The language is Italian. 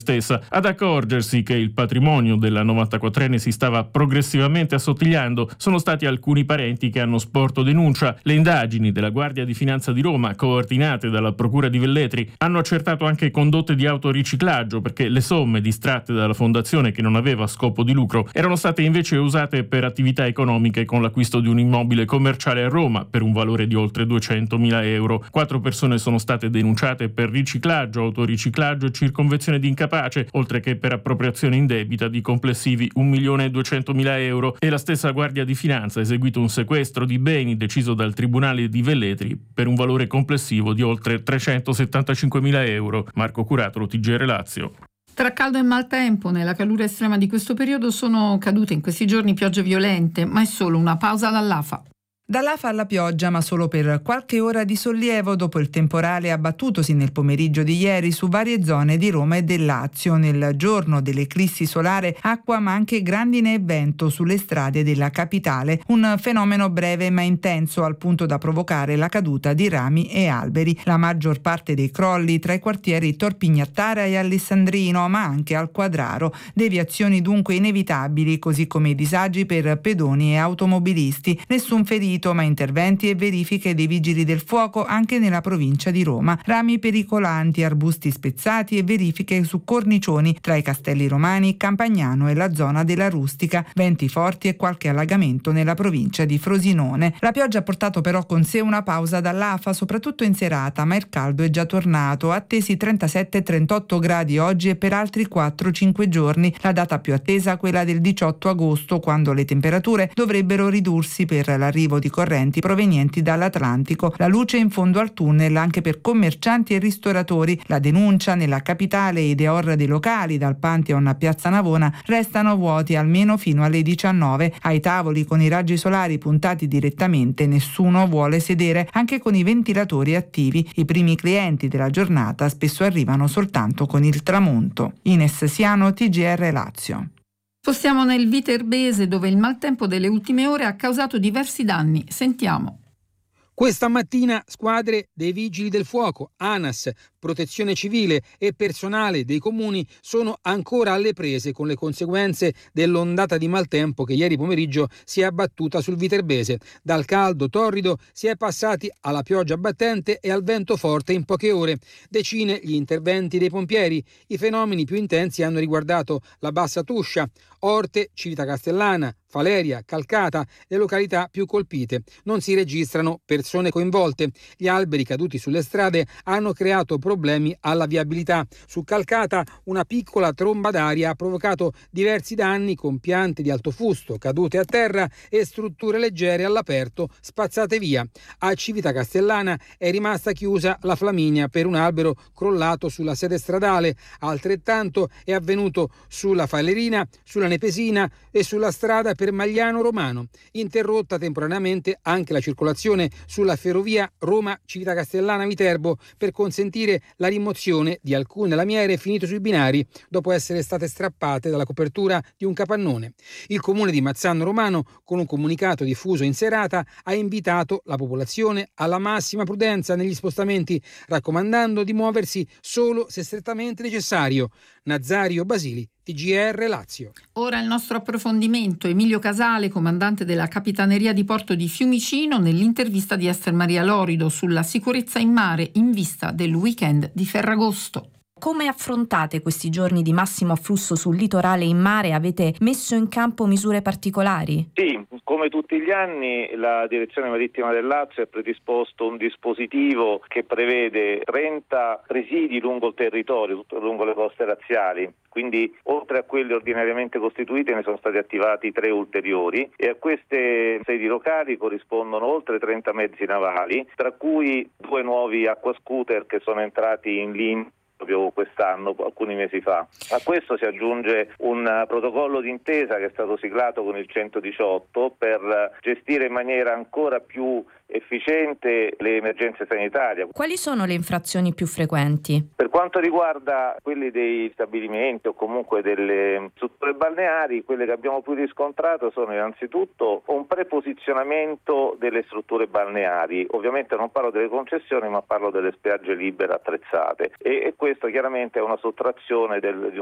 stessa ad accorgersi che il patrimonio della 94enne si stava progressivamente assottigliando. Sono stati alcuni parenti che hanno sporto denuncia. Le indagini della Guardia di Finanza di Roma, coordinate dalla Procura di Velletri, hanno accertato anche condotte di autoriciclaggio, perché le somme distratte dalla fondazione, che non aveva scopo di lucro, erano state invece usate per attività economiche con l'acquisto di un immobile commerciale a Roma per un valore di oltre 200.000 euro. 4 persone sono state denunciate per riciclaggio, autoriciclaggio e circonvenzione di incapace, oltre che per appropriazione indebita di complessivi 1.200.000 euro, e la stessa Guardia di Finanza ha eseguito un sequestro di beni deciso dal Tribunale di Velletri per un valore complessivo di oltre 375.000 euro. Marco Curatolo, TGR Lazio. Tra caldo e maltempo, nella calura estrema di questo periodo sono cadute in questi giorni piogge violente, ma è solo una pausa dall'afa. Dall'afa alla pioggia, ma solo per qualche ora di sollievo dopo il temporale abbattutosi nel pomeriggio di ieri su varie zone di Roma e del Lazio. Nel giorno dell'eclissi solare, acqua ma anche grandine e vento sulle strade della capitale, un fenomeno breve ma intenso al punto da provocare la caduta di rami e alberi. La maggior parte dei crolli tra i quartieri Torpignattara e Alessandrino, ma anche al Quadraro. Deviazioni dunque inevitabili, così come i disagi per pedoni e automobilisti. Nessun ferito, ma interventi e verifiche dei vigili del fuoco anche nella provincia di Roma. Rami pericolanti, arbusti spezzati e verifiche su cornicioni tra i Castelli Romani, Campagnano e la zona della Rustica. Venti forti e qualche allagamento nella provincia di Frosinone. La pioggia ha portato però con sé una pausa dall'afa, soprattutto in serata, ma il caldo è già tornato. Attesi 37-38 gradi oggi e per altri 4-5 giorni. La data più attesa, quella del 18 agosto, quando le temperature dovrebbero ridursi per l'arrivo di correnti provenienti dall'Atlantico. La luce in fondo al tunnel anche per commercianti e ristoratori. La denuncia: nella capitale i deor dei locali dal Pantheon a Piazza Navona restano vuoti almeno fino alle 19. Ai tavoli con i raggi solari puntati direttamente nessuno vuole sedere, anche con i ventilatori attivi. I primi clienti della giornata spesso arrivano soltanto con il tramonto. Ines Siano, TGR Lazio. Spostiamo nel Viterbese, dove il maltempo delle ultime ore ha causato diversi danni. Sentiamo. Questa mattina squadre dei Vigili del Fuoco, ANAS, Protezione Civile e personale dei comuni sono ancora alle prese con le conseguenze dell'ondata di maltempo che ieri pomeriggio si è abbattuta sul Viterbese. Dal caldo torrido si è passati alla pioggia battente e al vento forte in poche ore. Decine gli interventi dei pompieri. I fenomeni più intensi hanno riguardato la Bassa Tuscia, Orte, Civita Castellana, Faleria, Calcata, le località più colpite. Non si registrano persone coinvolte. Gli alberi caduti sulle strade hanno creato problemi alla viabilità. Su Calcata una piccola tromba d'aria ha provocato diversi danni con piante di alto fusto cadute a terra e strutture leggere all'aperto spazzate via. A Civita Castellana è rimasta chiusa la Flaminia per un albero crollato sulla sede stradale. Altrettanto è avvenuto sulla Falerina, sulla Nepesina e sulla strada per Magliano Romano. Interrotta temporaneamente anche la circolazione sulla ferrovia Roma-Civita Castellana-Viterbo per consentire la rimozione di alcune lamiere finite sui binari dopo essere state strappate dalla copertura di un capannone. Il comune di Mazzano Romano, con un comunicato diffuso in serata, ha invitato la popolazione alla massima prudenza negli spostamenti, raccomandando di muoversi solo se strettamente necessario. Nazario Basili, TGR Lazio. Ora il nostro approfondimento. Emilio Casale, comandante della Capitaneria di Porto di Fiumicino, nell'intervista di Ester Maria Lorido sulla sicurezza in mare in vista del weekend di Ferragosto. Come affrontate questi giorni di massimo afflusso sul litorale in mare? Avete messo in campo misure particolari? Sì, come tutti gli anni la Direzione Marittima del Lazio ha predisposto un dispositivo che prevede 30 presidi lungo il territorio, tutto lungo le coste laziali. Quindi oltre a quelli ordinariamente costituiti ne sono stati attivati 3 ulteriori e a queste sedi locali corrispondono oltre 30 mezzi navali, tra cui 2 nuovi acquascooter che sono entrati in linea proprio quest'anno, alcuni mesi fa. A questo si aggiunge un protocollo d'intesa che è stato siglato con il 118 per gestire in maniera ancora più efficiente le emergenze sanitarie. Quali sono le infrazioni più frequenti? Per quanto riguarda quelli dei stabilimenti o comunque delle strutture balneari, quelle che abbiamo più riscontrato sono innanzitutto un preposizionamento delle strutture balneari. Ovviamente non parlo delle concessioni, ma parlo delle spiagge libere attrezzate e questo questo chiaramente è una sottrazione di